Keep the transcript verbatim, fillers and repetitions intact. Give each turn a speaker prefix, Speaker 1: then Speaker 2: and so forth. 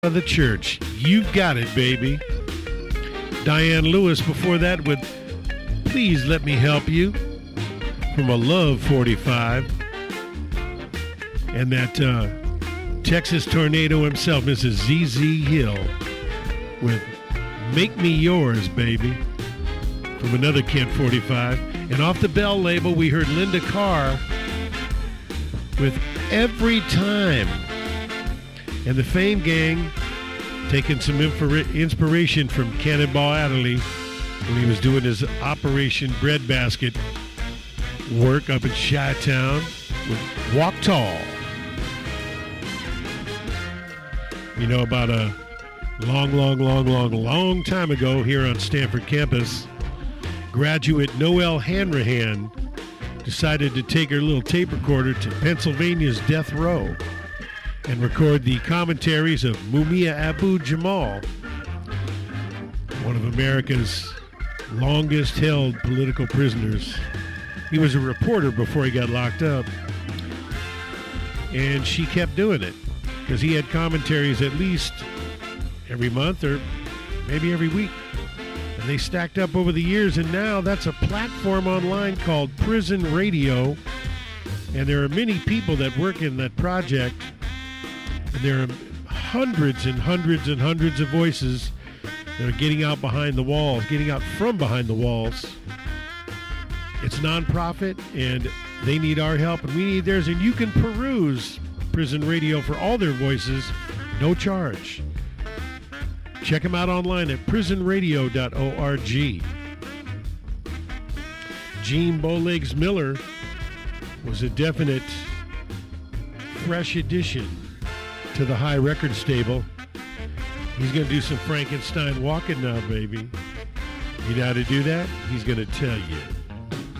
Speaker 1: of the church. You've got it, baby. Diane Lewis before that with Please Let Me Help You from a Love forty-five. And that uh, Texas Tornado himself, Missus Z Z Hill with Make Me Yours, baby, from another Kent forty-five. And off the Bell label, we heard Linda Carr with Every Time. And the Fame Gang taking some infor- inspiration from Cannonball Adderley when he was doing his Operation Breadbasket work up in Chi-Town with Walk Tall. You know, about a long, long, long, long, long time ago here on Stanford campus, graduate Noelle Hanrahan decided to take her little tape recorder to Pennsylvania's death row and record the commentaries of Mumia Abu-Jamal, one of America's longest-held political prisoners. He was a reporter before he got locked up, and she kept doing it because he had commentaries at least every month or maybe every week. And they stacked up over the years, and now that's a platform online called Prison Radio, and there are many people that work in that project. And there are hundreds and hundreds and hundreds of voices that are getting out behind the walls, getting out from behind the walls. It's nonprofit, and they need our help, and we need theirs. And you can peruse Prison Radio for all their voices, no charge. Check them out online at prison radio dot org. Gene Bowlegs Miller was a definite fresh addition to the High Record stable. He's going to do some Frankenstein walking now, baby. You know how to do that? He's going to tell you.